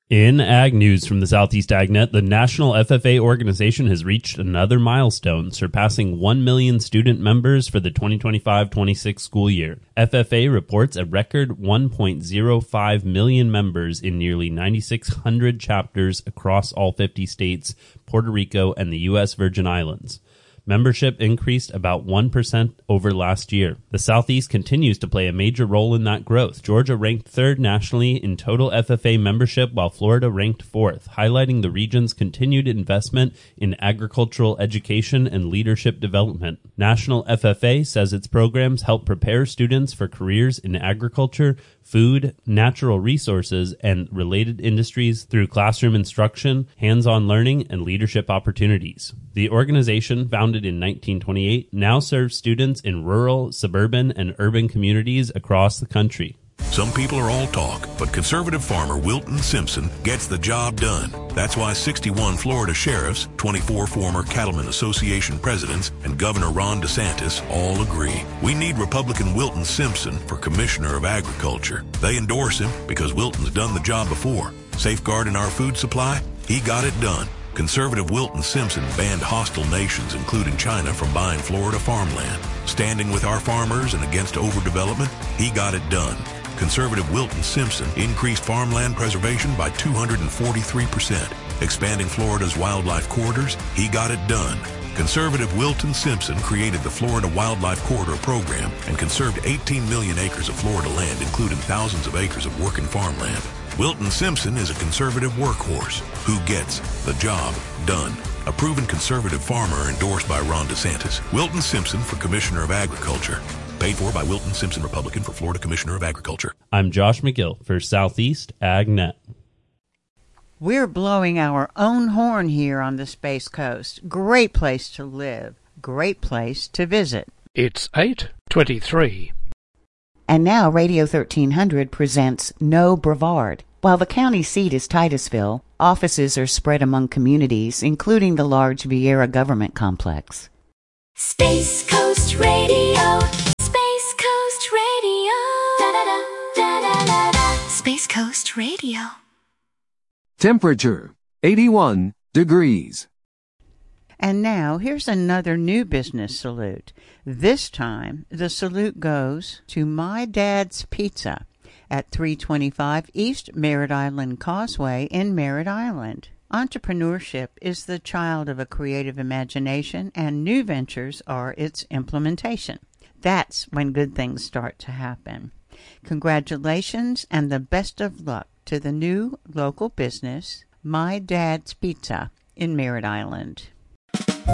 In Ag News from the Southeast AgNet, the National FFA organization has reached another milestone, surpassing 1 million student members for the 2025-26 school year. FFA reports a record 1.05 million members in nearly 9,600 chapters across all 50 states, Puerto Rico, and the U.S. Virgin Islands. Membership increased about 1% over last year. The Southeast continues to play a major role in that growth. Georgia ranked third nationally in total FFA membership, while Florida ranked fourth, highlighting the region's continued investment in agricultural education and leadership development. National FFA says its programs help prepare students for careers in agriculture, food, natural resources, and related industries through classroom instruction, hands-on learning, and leadership opportunities. The organization, founded in 1928, now serves students in rural, suburban, and urban communities across the country. Some people are all talk, but conservative farmer Wilton Simpson gets the job done. That's why 61 Florida sheriffs, 24 former Cattlemen Association presidents, and Governor Ron DeSantis all agree. We need Republican Wilton Simpson for Commissioner of Agriculture. They endorse him because Wilton's done the job before. Safeguarding our food supply? He got it done. Conservative Wilton Simpson banned hostile nations, including China, from buying Florida farmland. Standing with our farmers and against overdevelopment? He got it done. Conservative Wilton Simpson increased farmland preservation by 243%. Expanding Florida's wildlife corridors? He got it done. Conservative Wilton Simpson created the Florida Wildlife Corridor Program and conserved 18 million acres of Florida land, including thousands of acres of working farmland. Wilton Simpson is a conservative workhorse who gets the job done. A proven conservative farmer endorsed by Ron DeSantis. Wilton Simpson for Commissioner of Agriculture. Paid for by Wilton Simpson, Republican, for Florida Commissioner of Agriculture. I'm Josh McGill for Southeast AgNet. We're blowing our own horn here on the Space Coast. Great place to live. Great place to visit. It's 8:23. And now Radio 1300 presents No Brevard. While the county seat is Titusville, offices are spread among communities, including the large Vieira Government Complex. Space Coast Radio. Space Coast Radio. Da-da-da-da-da-da. Space Coast Radio. Temperature, 81 degrees. And now, here's another new business salute. This time, the salute goes to My Dad's Pizza at 325 East Merritt Island Causeway in Merritt Island. Entrepreneurship is the child of a creative imagination, and new ventures are its implementation. That's when good things start to happen. Congratulations and the best of luck to the new local business, My Dad's Pizza in Merritt Island.